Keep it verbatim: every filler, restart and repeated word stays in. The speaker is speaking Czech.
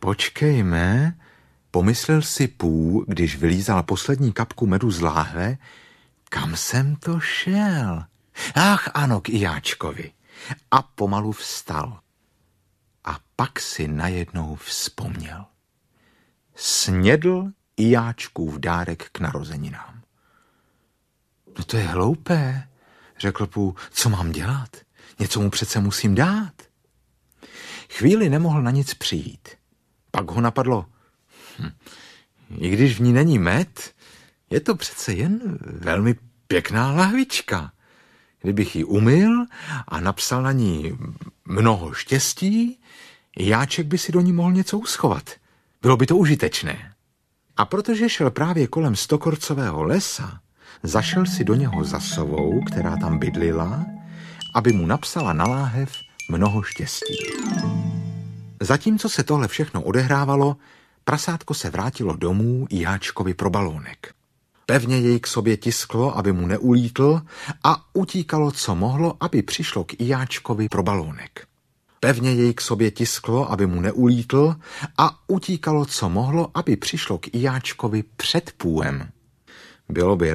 Počkejme, pomyslel si Pů, když vylízal poslední kapku medu z láhve, kam jsem to šel? Ach ano, k Ijáčkovi. A pomalu vstal. A pak si najednou vzpomněl. Snědl Ijáčkův dárek k narozeninám. No to je hloupé, řekl Pů, co mám dělat? Něco mu přece musím dát. Chvíli nemohl na nic přijít. Pak ho napadlo, hm, i když v ní není med, je to přece jen velmi pěkná lahvička. Kdybych ji umyl a napsal na ní mnoho štěstí, Jáček by si do ní mohl něco uschovat. Bylo by to užitečné. A protože šel právě kolem stokorcového lesa, zašel si do něho za sovou, která tam bydlila, aby mu napsala na láhev mnoho štěstí. Zatímco se tohle všechno odehrávalo, prasátko se vrátilo domů Jáčkovi pro balónek. Pevně jej k sobě tisklo, aby mu neulítl, a utíkalo, co mohlo, aby přišlo k Jáčkovi pro balónek. Pevně jej k sobě tisklo, aby mu neulítl, a utíkalo, co mohlo, aby přišlo k Jáčkovi před Půem. Bylo by